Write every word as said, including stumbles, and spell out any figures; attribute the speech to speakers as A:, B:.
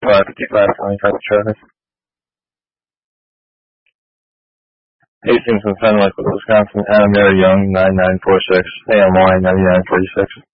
A: five fifty-five, twenty-five Travis. Hastings and Fenwick, Wisconsin. Adam Mary Young, nine nine four six. A M Y, ninety-nine forty-six.